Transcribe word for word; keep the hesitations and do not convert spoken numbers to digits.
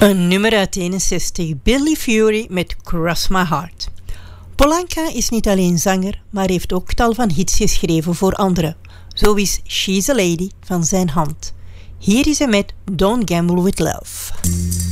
Een nummer uit eenenzestig, Billy Fury met Cross My Heart. Polanka is niet alleen zanger, maar heeft ook tal van hits geschreven voor anderen. Zo is She's a Lady van zijn hand. Hier is hij met Don't Gamble With Love.